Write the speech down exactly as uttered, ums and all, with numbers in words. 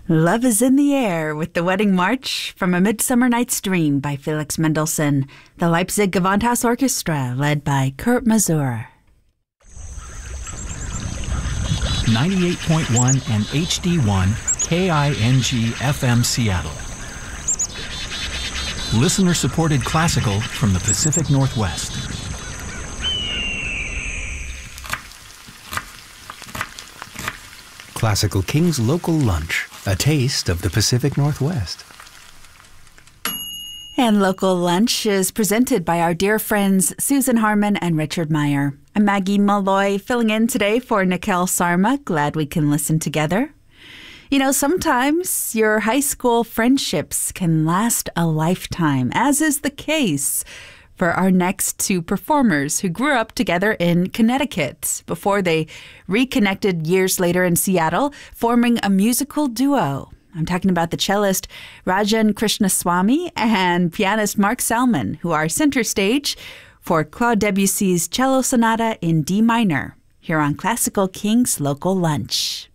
Love is in the Air with the Wedding March from A Midsummer Night's Dream by Felix Mendelssohn, the Leipzig Gewandhaus Orchestra led by Kurt Masur. ninety-eight point one and H D one K I N G F M Seattle. Listener-supported classical from the Pacific Northwest. Classical King's Local Lunch, a taste of the Pacific Northwest. And Local Lunch is presented by our dear friends Susan Harmon and Richard Meyer. I'm Maggie Malloy, filling in today for Nikhil Sarma. Glad we can listen together. You know, sometimes your high school friendships can last a lifetime, as is the case for our next two performers who grew up together in Connecticut before they reconnected years later in Seattle, forming a musical duo. I'm talking about the cellist Rajan Krishnaswamy and pianist Mark Salmon, who are center stage for Claude Debussy's Cello Sonata in D minor, here on Classical King's Local Lunch.